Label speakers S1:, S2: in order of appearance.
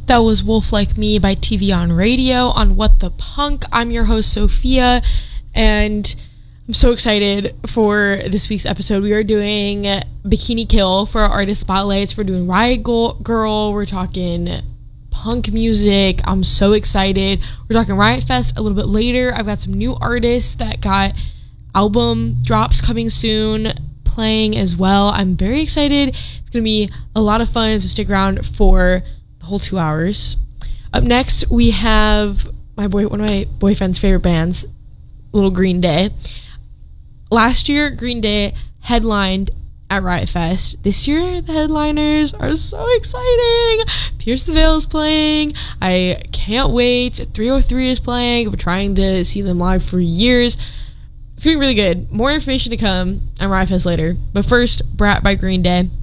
S1: That was Wolf Like Me by TV on Radio on What the Punk. I'm your host, Sophia, and I'm so excited for this week's episode. We are doing Bikini Kill for our artist spotlights. We're doing Riot Girl. We're talking punk music. I'm so excited. We're talking Riot Fest a little bit later. I've got some new artists that got album drops coming soon playing as well. I'm very excited. It's going to be a lot of fun, so stick around for the whole 2 hours. Up next, we have one of my boyfriend's favorite bands, Little Green Day. Last year, Green Day headlined at Riot Fest. This year, the headliners are so exciting. Pierce the Veil is playing. I can't wait. 303 is playing. I've been trying to see them live for years. It's going to be really good. More information to come on Riot Fest later. But first, Brat by Green Day.